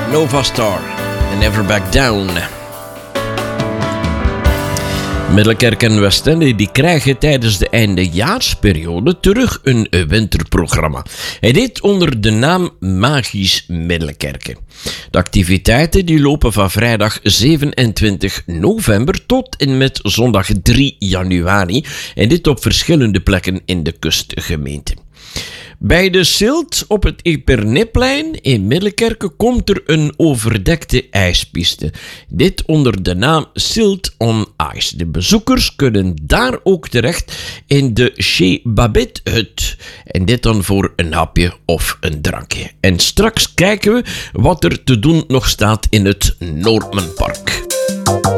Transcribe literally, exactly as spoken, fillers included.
Nova Star en Never Back Down. Middelkerk en Westende die krijgen tijdens de eindejaarsperiode terug een winterprogramma. En dit onder de naam Magisch Middelkerken. De activiteiten die lopen van vrijdag zevenentwintig november tot en met zondag drie januari. En dit op verschillende plekken in de kustgemeente. Bij de Silt op het Eperneplein in Middelkerke komt er een overdekte ijspiste. Dit onder de naam Silt on Ice. De bezoekers kunnen daar ook terecht in de Chez Babette-hut. En dit dan voor een hapje of een drankje. En straks kijken we wat er te doen nog staat in het Noordmenpark.